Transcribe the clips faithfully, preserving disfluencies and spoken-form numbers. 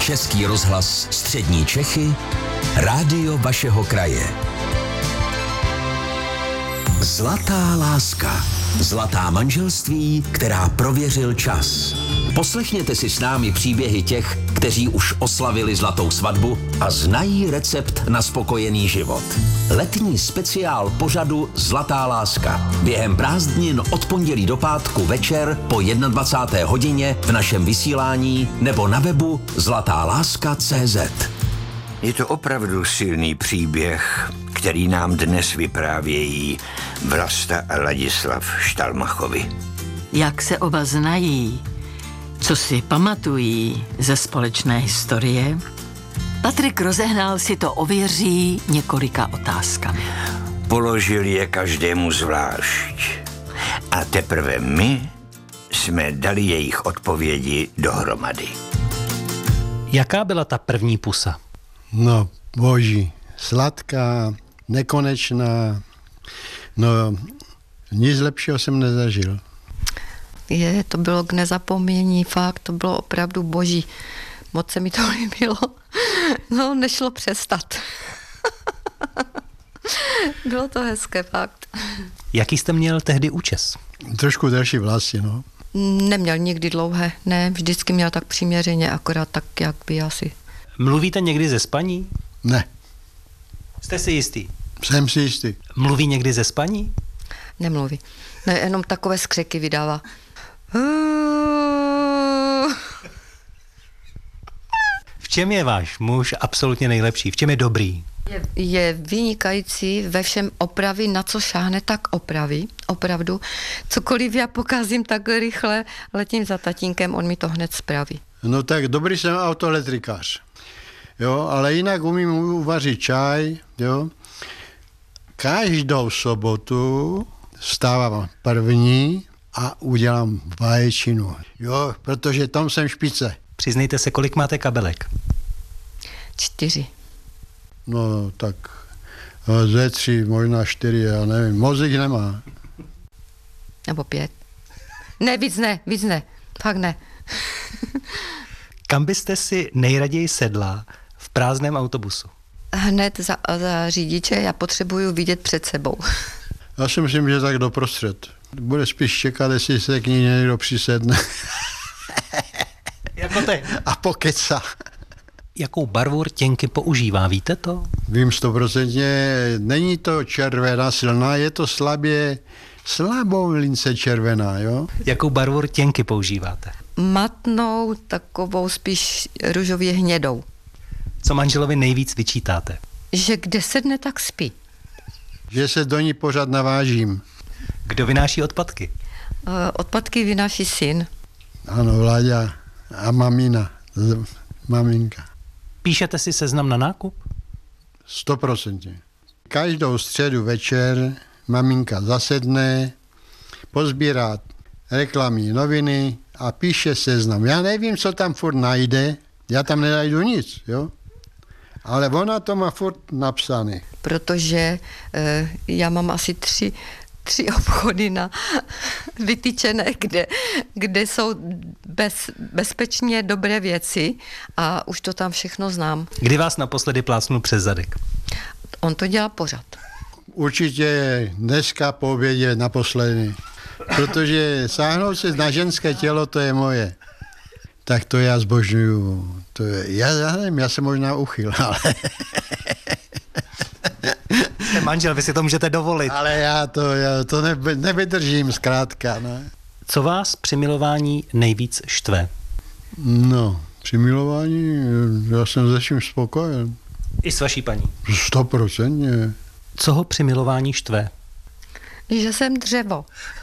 Český rozhlas Střední Čechy, rádio vašeho kraje. Zlatá láska. Zlatá manželství, která prověřil čas. Poslechněte si s námi příběhy těch, kteří už oslavili zlatou svatbu a znají recept na spokojený život. Letní speciál pořadu Zlatá láska. Během prázdnin od pondělí do pátku večer po dvacáté jedné hodině v našem vysílání nebo na webu zlatá láska tečka cé zet. Je to opravdu silný příběh, který nám dnes vyprávějí Vlasta a Ladislav Štalmachovi. Jak se oba znají, co si pamatují ze společné historie, Patrik Rozehnal si to ověří několika otázkami. Položil je každému zvlášť. A teprve my jsme dali jejich odpovědi dohromady. Jaká byla ta první pusa? No, boží, sladká, nekonečná, no, nic lepšího jsem nezažil. Je, to bylo k nezapomnění, fakt, to bylo opravdu boží. Moc se mi to líbilo. No, nešlo přestat. Bylo to hezké, fakt. Jaký jste měl tehdy účes? Trošku delší vlasy, no. Neměl nikdy dlouhé, ne, vždycky měl tak přiměřeně, akorát tak, jak by asi. Mluvíte někdy ze spaní? Ne. Jste si jistý? Jsem si jistý. Mluví někdy ze spaní? Nemluví. Ne, jenom takové skřeky vydává. V čem je váš muž absolutně nejlepší? V čem je dobrý? Je, je vynikající ve všem, opravy, na co šáhne, tak opraví, opravdu. Cokoliv já pokazím tak rychle, letím za tatínkem, on mi to hned spraví. No tak dobrý jsem autoelektrikář, jo, ale jinak umím uvařit čaj, jo. Každou sobotu vstávám první a udělám vaječinu, jo, protože tam jsem špice. Přiznejte se, kolik máte kabelek? Čtyři. No tak ze tři, možná čtyři, já nevím, moc jich nemá. Nebo pět. Ne, víc ne, víc ne, fakt ne. Kam byste si nejraději sedla v prázdném autobusu? Hned za, za řidiče, já potřebuju vidět před sebou. Já si myslím, že tak doprostřed. Bude spíš čekat, jestli se k ní někdo přisedne. Jako ty. A pokecá. Jakou barvu rtěnky používá, víte to? Vím stoprocentně, není to červená silná, je to slabě, slabou lince červená, jo? Jakou barvu rtěnky používáte? Matnou, takovou spíš růžově hnědou. Co manželovi nejvíc vyčítáte? Že kde sedne, tak spí. Že se do ní pořád navážím. Kdo vynáší odpadky? Uh, odpadky vynáší syn. Ano, Vláďa a mamina, maminka. Píšete si seznam na nákup? Stoprocentně. Každou středu večer maminka zasedne, pozbírá reklamní noviny a píše seznam. Já nevím, co tam furt najde, já tam nenajdu nic, jo? Ale ona to má furt napsané. Protože uh, já mám asi tři, tři obchody na vytyčené, kde, kde jsou bez, bezpečně dobré věci a už to tam všechno znám. Kdy vás naposledy plácnul přes zadek? On to dělá pořád. Určitě dneska po obědě naposledy. Protože sáhnout se na ženské tělo, to je moje. Tak to já zbožňuju. To je, já, já nevím, já jsem možná uchyl, ale... Jste manžel, vy si to můžete dovolit. Ale já to, já to neby, nevydržím zkrátka, ne? Co vás při milování nejvíc štve? No, při milování já jsem ze vším spokojen. I s vaší paní? Stoprocentně. Co ho při milování štve? Že jsem dřevo.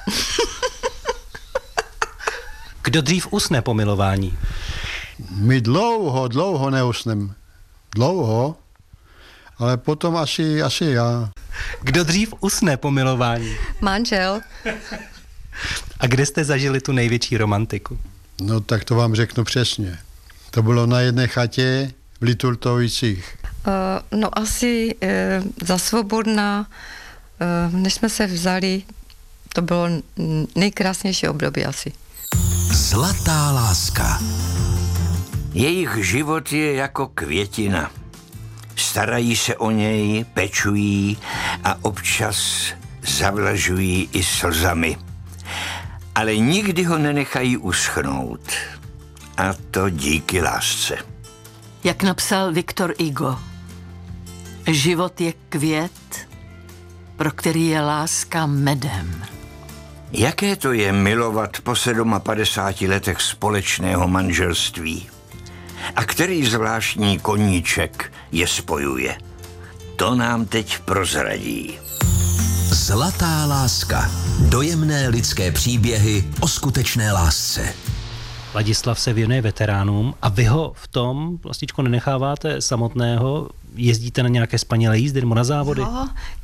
Kdo dřív usne po milování? My dlouho, dlouho neusnem. Dlouho, ale potom asi, asi já. Kdo dřív usne po milování? Manžel. A kde jste zažili tu největší romantiku? No tak to vám řeknu přesně. To bylo na jedné chatě v Liturtovicích. Uh, no asi uh, za Svobodna, uh, než jsme se vzali, to bylo nejkrásnější období asi. Zlatá láska. Jejich život je jako květina. Starají se o něj, pečují a občas zavlažují i slzami. Ale nikdy ho nenechají uschnout. A to díky lásce. Jak napsal Viktor Hugo, život je květ, pro který je láska medem. Jaké to je milovat po padesáti letech společného manželství? A který zvláštní koníček je spojuje? To nám teď prozradí. Zlatá láska. Dojemné lidské příběhy o skutečné lásce. Ladislav se věnuje veteránům a vy ho v tom, Vlastičko, nenecháváte samotného? Jezdíte na nějaké spanilé jízdy nebo na závody? Jo,